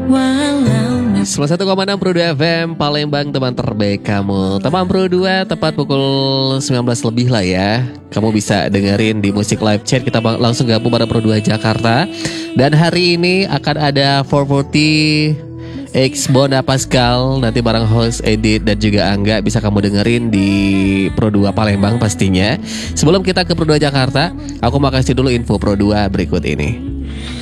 101,6 Pro 2 FM Palembang, teman terbaik kamu. Teman Pro 2, tepat pukul 19 lebih lah ya. Kamu bisa dengerin di Musik Live Chat. Kita langsung gabung pada Pro 2 Jakarta. Dan hari ini akan ada 440 X Bona Pascal, nanti bareng host Edit dan juga Angga. Bisa kamu dengerin di Pro 2 Palembang pastinya. Sebelum kita ke Pro 2 Jakarta, aku mau kasih dulu info Pro 2 berikut ini.